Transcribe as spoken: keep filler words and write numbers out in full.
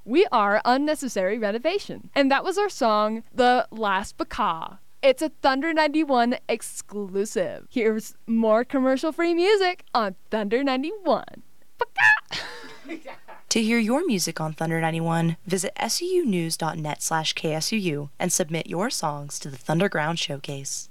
We are Unnecessary Renovation. And that was our song, The Last Baka. It's a Thunder ninety-one exclusive. Here's more commercial-free music on Thunder ninety-one. Baka! To hear your music on Thunder ninety-one, visit sunews.net slash KSUU and submit your songs to the Thunderground Showcase.